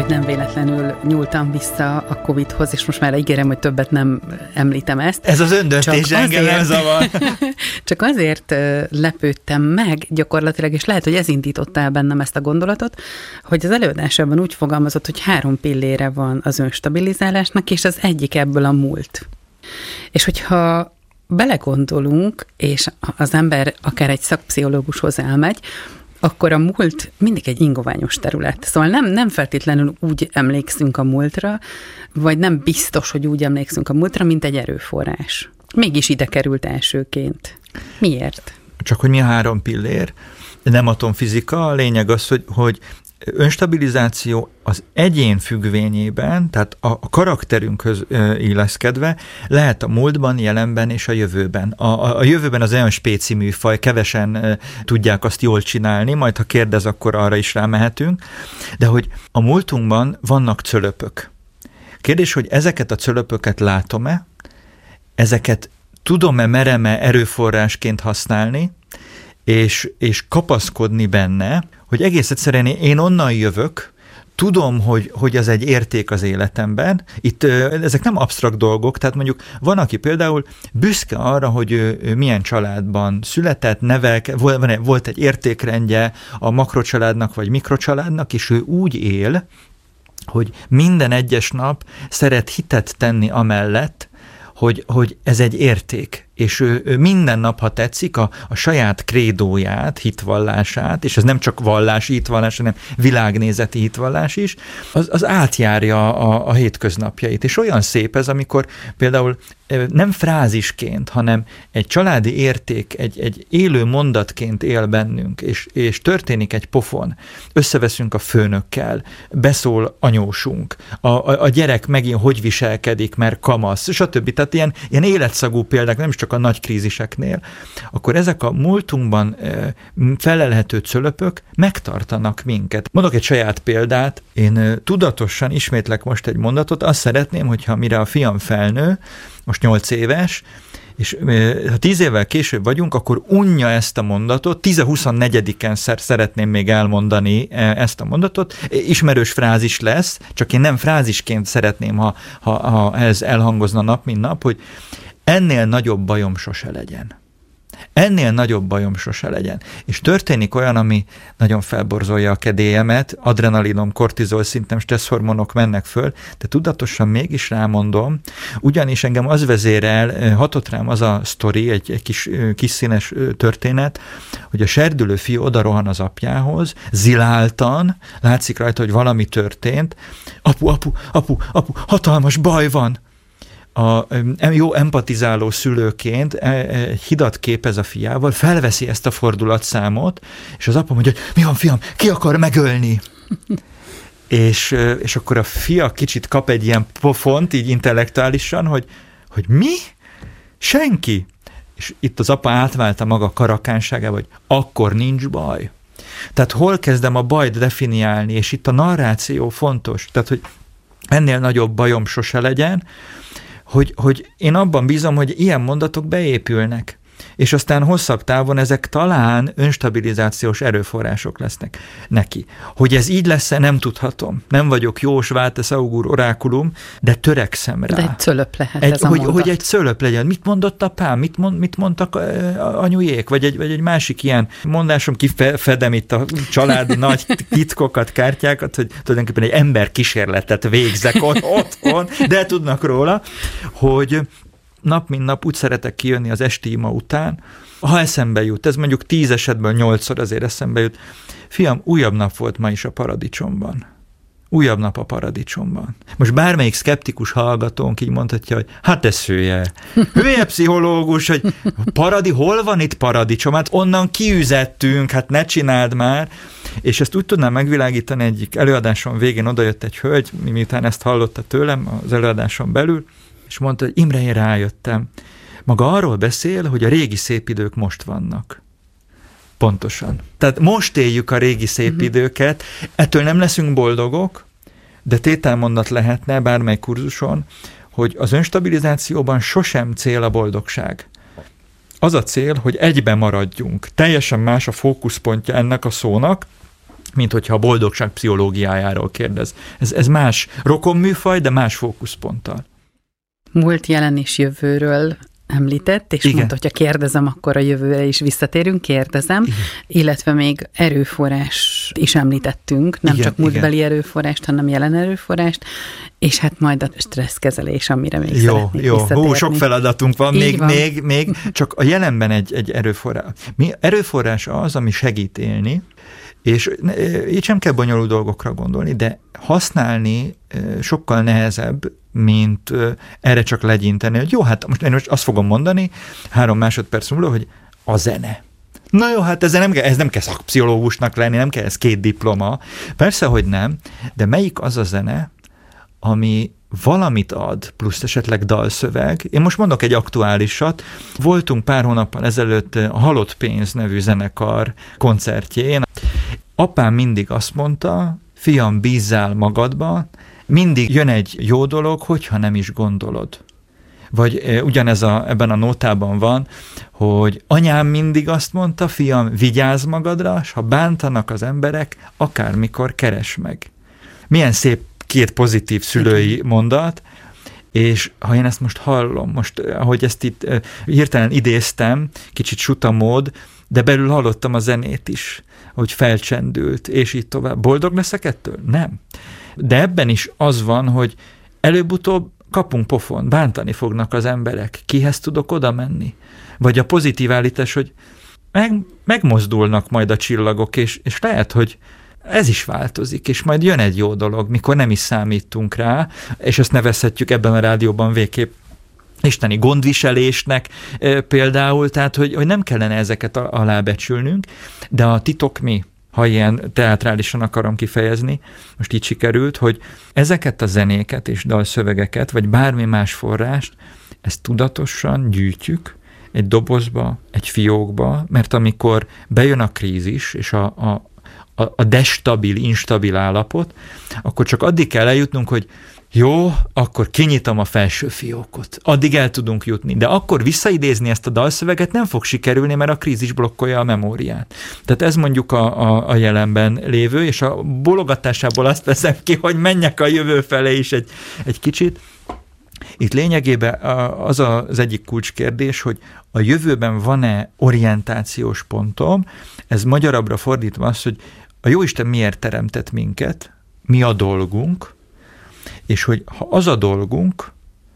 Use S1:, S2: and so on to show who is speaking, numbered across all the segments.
S1: hogy nem véletlenül nyúltam vissza a Covid-hoz, és most már ígérem, hogy többet nem említem ezt.
S2: Ez az öndöntés engem nem zavar.
S1: Csak azért lepődtem meg gyakorlatilag, és lehet, hogy ez indította el bennem ezt a gondolatot, hogy az előadásában úgy fogalmazott, hogy 3 pillére van az önstabilizálásnak, és az egyik ebből a múlt. És hogyha belegondolunk, és az ember akár egy szakpszichológushoz elmegy, akkor a múlt mindig egy ingoványos terület. Szóval nem feltétlenül úgy emlékszünk a múltra, vagy nem biztos, hogy úgy emlékszünk a múltra, mint egy erőforrás. Mégis ide került elsőként. Miért?
S2: Csak hogy mi a 3 pillér? Nem atomfizika, a lényeg az, hogy önstabilizáció az egyén függvényében, tehát a karakterünkhöz illeszkedve lehet a múltban, jelenben és a jövőben. A jövőben az olyan spéci műfaj, kevesen tudják azt jól csinálni, majd ha kérdez, akkor arra is rámehetünk, de hogy a múltunkban vannak cölöpök. Kérdés, hogy ezeket a cölöpöket látom-e, ezeket tudom-e, merem-e erőforrásként használni, és kapaszkodni benne, hogy egész egyszerűen én onnan jövök, tudom, hogy ez egy érték az életemben. Itt ezek nem absztrakt dolgok, tehát mondjuk van, aki például büszke arra, hogy ő milyen családban született, volt egy értékrendje a makrocsaládnak vagy mikrocsaládnak, és ő úgy él, hogy minden egyes nap szeret hitet tenni amellett, hogy ez egy érték, és ő minden nap, ha tetszik, a saját krédóját, hitvallását, és ez nem csak vallási hitvallás, hanem világnézeti hitvallás is, az átjárja a hétköznapjait. És olyan szép ez, amikor például nem frázisként, hanem egy családi érték, egy élő mondatként él bennünk, és történik egy pofon. Összeveszünk a főnökkel, beszól anyósunk, a gyerek megint hogy viselkedik, mert kamasz, stb. Tehát ilyen életszagú példák, nem is csak a nagy kríziseknél, akkor ezek a múltunkban felelhető cölöpök megtartanak minket. Mondok egy saját példát, én tudatosan ismétlek most egy mondatot, azt szeretném, hogyha mire a fiam felnő, most 8 éves, és ha 10 évvel később vagyunk, akkor unja ezt a mondatot, 10-24-en szeretném még elmondani ezt a mondatot, ismerős frázis lesz, csak én nem frázisként szeretném, ha ez elhangozna nap, mint nap, hogy ennél nagyobb bajom sose legyen. Ennél nagyobb bajom sose legyen. És történik olyan, ami nagyon felborzolja a kedélyemet, adrenalinom, kortizol szintem, stresszhormonok mennek föl, de tudatosan mégis rámondom, ugyanis engem az vezérel, hatott rám az a sztori, egy kis színes történet, hogy a serdülő fiú oda rohan az apjához, ziláltan, látszik rajta, hogy valami történt, apu, hatalmas baj van. A jó empatizáló szülőként hidat képez a fiával, felveszi ezt a fordulatszámot, és az apa mondja, hogy mi van, fiam, ki akar megölni? és akkor a fia kicsit kap egy ilyen pofont, így intellektuálisan, hogy mi? Senki. És itt az apa átválta maga karakánságába, hogy akkor nincs baj. Tehát hol kezdem a bajt definiálni, és itt a narráció fontos. Tehát, hogy ennél nagyobb bajom sose legyen, hogy én abban bízom, hogy ilyen mondatok beépülnek, és aztán hosszabb távon ezek talán önstabilizációs erőforrások lesznek neki. Hogy ez így lesz-e, nem tudhatom. Nem vagyok jós, váltesz augur orákulum, de törekszem rá.
S1: De egy cölöp lehet ez a mondat.
S2: Hogy egy cölöp legyen. Mit mondott apám? Mit mondtak anyujék? Vagy egy másik ilyen mondásom, kifedem itt a családi nagy titkokat, kártyákat, hogy tulajdonképpen egy emberkísérletet végzek otthon, de tudnak róla, hogy nap mint nap úgy szeretek kijönni az esti ima után, ha eszembe jut, ez mondjuk 10 esetből 8-szor azért eszembe jut, fiam, újabb nap volt ma is a paradicsomban. Újabb nap a paradicsomban. Most bármelyik szkeptikus hallgatónk így mondhatja, hogy hát ez hülye pszichológus, hogy hol van itt paradicsom? Hát onnan kiüzettünk, hát ne csináld már. És ezt úgy tudnám megvilágítani, egyik előadáson végén odajött egy hölgy, miután ezt hallotta tőlem az előadáson belül, és mondta, hogy Imre, én rájöttem. Maga arról beszél, hogy a régi szép idők most vannak. Pontosan. Tehát most éljük a régi szép időket, ettől nem leszünk boldogok, de tételmondat lehetne bármely kurzuson, hogy az önstabilizációban sosem cél a boldogság. Az a cél, hogy egybe maradjunk. Teljesen más a fókuszpontja ennek a szónak, mint hogyha a boldogság pszichológiájáról kérdez. Ez más rokonműfaj, de más fókuszponttal.
S1: Múlt, jelen és jövőről említett, és mondta, hogyha kérdezem, akkor a jövőre is visszatérünk, kérdezem, illetve még erőforrás is említettünk, nem csak múltbeli erőforrást, hanem jelen erőforrást, és hát majd a stresszkezelés, amire még szeretnék visszatérni.
S2: Sok feladatunk van, még csak a jelenben egy erőforrás. Erőforrás az, ami segít élni, és így sem kell bonyolult dolgokra gondolni, de használni sokkal nehezebb, mint erre csak legyinteni, hogy jó, hát most én azt fogom mondani 3 másodperc múlva, hogy a zene. Na jó, hát ez nem kell szakpszichológusnak lenni, nem kell ez 2 diploma. Persze, hogy nem, de melyik az a zene, ami valamit ad, plusz esetleg dalszöveg. Én most mondok egy aktuálisat. Voltunk pár hónappal ezelőtt a Halott Pénz nevű zenekar koncertjén. Apám mindig azt mondta, fiam, bízzál magadba, mindig jön egy jó dolog, hogyha nem is gondolod. Vagy ugyanez ebben a nótában van, hogy anyám mindig azt mondta, fiam, vigyázz magadra, s ha bántanak az emberek, akármikor keresd meg. Milyen szép 2 pozitív szülői mondat, és ha én ezt most hallom, most ahogy ezt itt hirtelen idéztem, kicsit sutamód, de belül hallottam a zenét is, hogy felcsendült, és így tovább. Boldog leszek ettől? Nem. De ebben is az van, hogy előbb-utóbb kapunk pofon, bántani fognak az emberek. Kihez tudok oda menni? Vagy a pozitív állítás, hogy megmozdulnak majd a csillagok, és lehet, hogy ez is változik, és majd jön egy jó dolog, mikor nem is számítunk rá, és ezt nevezhetjük ebben a rádióban végképp isteni gondviselésnek például, tehát hogy nem kellene ezeket alábecsülnünk, de a titok mi? Ha ilyen teátrálisan akarom kifejezni, most így sikerült, hogy ezeket a zenéket és dalszövegeket, vagy bármi más forrást, ezt tudatosan gyűjtjük egy dobozba, egy fiókba, mert amikor bejön a krízis, és a destabil, instabil állapot, akkor csak addig kell eljutnunk, hogy jó, akkor kinyitom a felső fiókot. Addig el tudunk jutni. De akkor visszaidézni ezt a dalszöveget nem fog sikerülni, mert a krízis blokkolja a memóriát. Tehát ez mondjuk a jelenben lévő, és a bologatásából azt veszem ki, hogy menjek a jövő felé is egy kicsit. Itt lényegében az egyik kulcskérdés, hogy a jövőben van-e orientációs pontom, ez magyarabbra fordítva az, hogy a Jóisten miért teremtett minket, mi a dolgunk, és hogy ha az a dolgunk,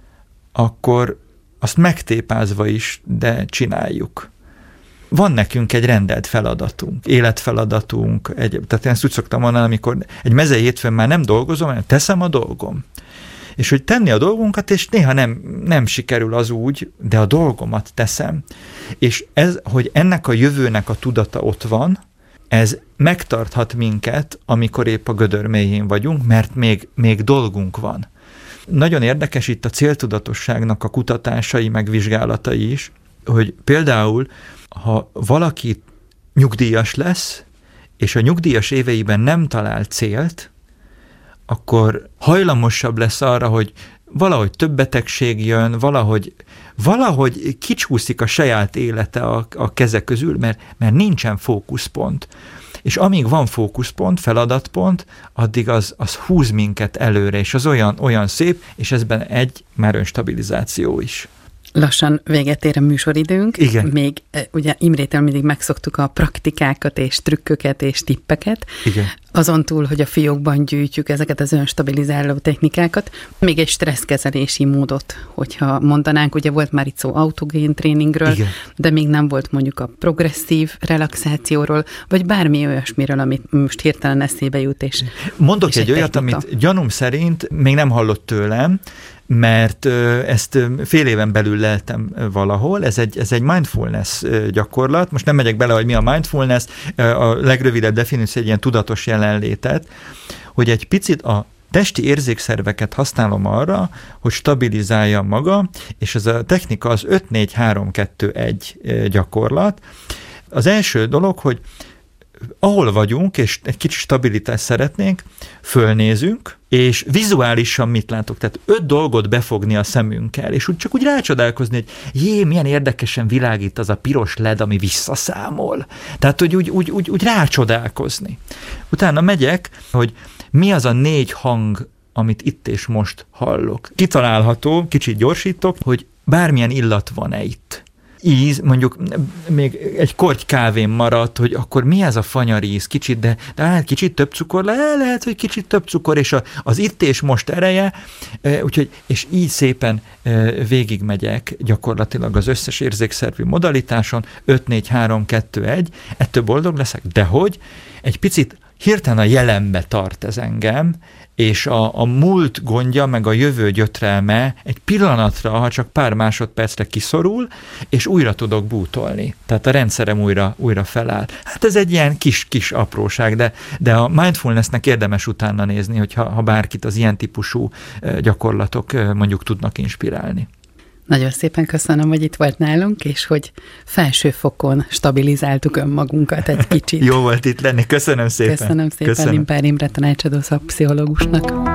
S2: akkor azt megtépázva is, de csináljuk. Van nekünk egy rendelt feladatunk, életfeladatunk, tehát én ezt úgy szoktam mondani, amikor egy mezei hétfőn már nem dolgozom, hanem teszem a dolgom. És hogy tenni a dolgunkat, és néha nem sikerül az úgy, de a dolgomat teszem. És ez, hogy ennek a jövőnek a tudata ott van, ez megtarthat minket, amikor épp a gödör mélyén vagyunk, mert még dolgunk van. Nagyon érdekes itt a céltudatosságnak a kutatásai, megvizsgálatai is, hogy például, ha valaki nyugdíjas lesz, és a nyugdíjas éveiben nem talál célt, akkor hajlamosabb lesz arra, hogy valahogy több betegség jön, valahogy kicsúszik a saját élete a keze közül, mert nincsen fókuszpont. És amíg van fókuszpont, feladatpont, addig az húz minket előre, és az olyan szép, és ezben már önstabilizáció is.
S1: Lassan véget ér a műsoridőnk.
S2: Igen.
S1: Még ugye Imrétől mindig megszoktuk a praktikákat és trükköket és tippeket.
S2: Igen.
S1: Azon túl, hogy a fiókban gyűjtjük ezeket az önstabilizáló technikákat, még egy stresszkezelési módot, hogyha mondanánk, ugye volt már itt szó autogén tréningről,
S2: igen,
S1: de még nem volt mondjuk a progresszív relaxációról, vagy bármi olyasmiről, amit most hirtelen eszébe jut.
S2: Mondok
S1: és
S2: egy olyat, technika, amit gyanúm szerint még nem hallott tőlem, mert ezt fél éven belül leltem valahol, ez egy mindfulness gyakorlat, most nem megyek bele, hogy mi a mindfulness, a legrövidebb definíció egy ilyen tudatos jelenlétet, hogy egy picit a testi érzékszerveket használom arra, hogy stabilizáljam maga, és ez a technika az 5-4-3-2-1 gyakorlat. Az első dolog, hogy ahol vagyunk, és egy kicsi stabilitást szeretnénk, fölnézünk, és vizuálisan mit látok? Tehát 5 dolgot befogni a szemünkkel, és csak úgy rácsodálkozni, hogy milyen érdekesen világít az a piros LED, ami visszaszámol. Tehát, hogy úgy rácsodálkozni. Utána megyek, hogy mi az a 4 hang, amit itt és most hallok. Kitalálható, kicsit gyorsítok, hogy bármilyen illat van-e itt. Íz, mondjuk még egy korty kávén maradt, hogy akkor mi ez a fanyaríz, kicsit, de hát kicsit több cukor, lehet, hogy kicsit több cukor, és az itt és most ereje, úgyhogy, és így szépen végigmegyek gyakorlatilag az összes érzékszervi modalitáson, 5, 4, 3, 2, 1, ettől boldog leszek, de hogy egy picit hirtelen a jelenbe tart ez engem, és a múlt gondja, meg a jövő gyötrelme egy pillanatra, ha csak pár másodpercre kiszorul, és újra tudok bútolni. Tehát a rendszerem újra feláll. Hát ez egy ilyen kis apróság, de a mindfulnessnek érdemes utána nézni, hogyha bárkit az ilyen típusú gyakorlatok mondjuk tudnak inspirálni.
S1: Nagyon szépen köszönöm, hogy itt volt nálunk, és hogy felső fokon stabilizáltuk önmagunkat egy kicsit.
S2: Jó volt itt lenni, köszönöm szépen.
S1: Köszönöm szépen Limpár Imre tanácsadó szakpszichológusnak.